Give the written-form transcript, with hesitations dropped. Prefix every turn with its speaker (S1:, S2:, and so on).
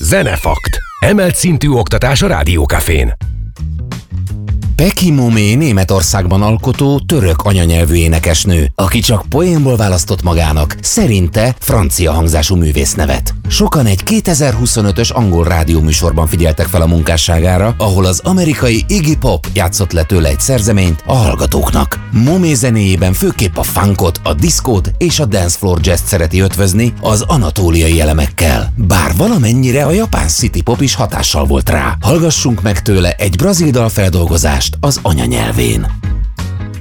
S1: Zenefakt. Emelt szintű oktatás a Rádiókafén.
S2: Peki Momé Németországban alkotó török anyanyelvű énekesnő, aki csak poénból választott magának szerinte francia hangzású művésznevet. Sokan egy 2025-ös angol rádióműsorban figyeltek fel a munkásságára, ahol az amerikai Iggy Pop játszott le tőle egy szerzeményt a hallgatóknak. Momé zenéjében főképp a funkot, a diszkót és a dancefloor jazzt szereti ötvözni az anatóliai elemekkel. Bár valamennyire a japán city pop is hatással volt rá. Hallgassunk meg tőle egy brazil dalfeldolgozást az anyanyelvén.